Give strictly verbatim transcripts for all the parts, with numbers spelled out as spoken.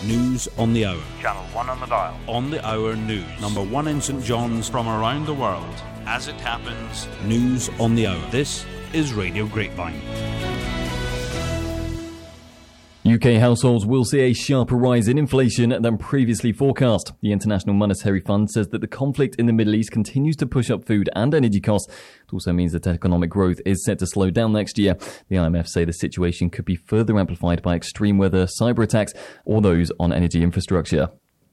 News on the Hour. Channel one on the dial. On the Hour News. Number one in St John's. From around the world. As it happens. News on the Hour. This is Radio Grapevine. U K households will see a sharper rise in inflation than previously forecast. The International Monetary Fund says that the conflict in the Middle East continues to push up food and energy costs. It also means that economic growth is set to slow down next year. The I M F say the situation could be further amplified by extreme weather, cyber attacks, or those on energy infrastructure.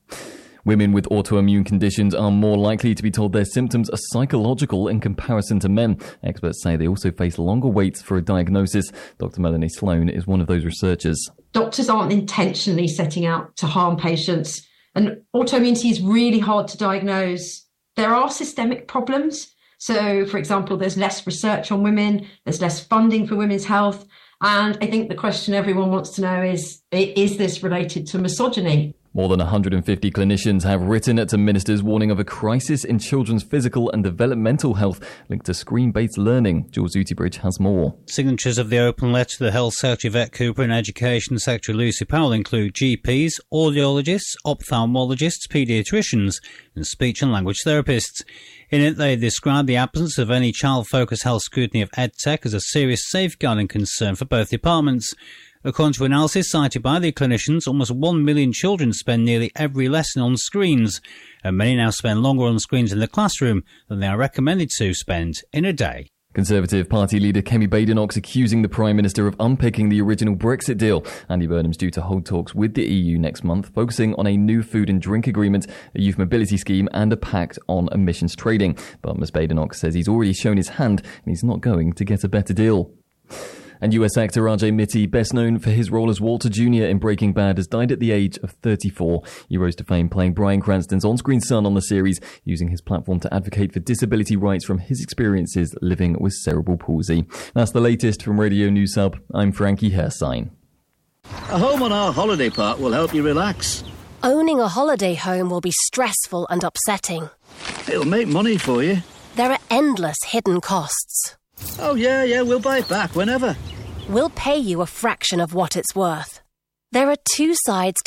Women with autoimmune conditions are more likely to be told their symptoms are psychological in comparison to men. Experts say they also face longer waits for a diagnosis. Doctor Melanie Sloan is one of those researchers. Doctors aren't intentionally setting out to harm patients, and autoimmunity is really hard to diagnose. There are systemic problems. So, for example, there's less research on women, there's less funding for women's health, and I think the question everyone wants to know is, is this related to misogyny? More than one hundred fifty clinicians have written to ministers warning of a crisis in children's physical and developmental health linked to screen-based learning. Jules Utibridge has more. Signatories of the open letter to the Health Secretary Vet Cooper and Education Secretary Lucy Powell include G Ps, audiologists, ophthalmologists, paediatricians and speech and language therapists. In it, they describe the absence of any child-focused health scrutiny of EdTech as a serious safeguarding concern for both departments. According to analysis cited by the clinicians, almost one million children spend nearly every lesson on screens, and many now spend longer on screens in the classroom than they are recommended to spend in a day. Conservative Party leader Kemi Badenoch accusing the Prime Minister of unpicking the original Brexit deal. Andy Burnham's due to hold talks with the E U next month, focusing on a new food and drink agreement, a youth mobility scheme and a pact on emissions trading. But Miz Badenoch says he's already shown his hand and he's not going to get a better deal. And U S actor Rajay Mitti, best known for his role as Walter Junior in Breaking Bad, has died at the age of thirty-four. He rose to fame playing Bryan Cranston's on-screen son on the series, using his platform to advocate for disability rights from his experiences living with cerebral palsy. That's the latest from Radio News Hub. I'm Frankie Hersign. A home on our holiday park will help you relax. Owning a holiday home will be stressful and upsetting. It'll make money for you. There are endless hidden costs. Oh, yeah, yeah, we'll buy it back whenever. We'll pay you a fraction of what it's worth. There are two sides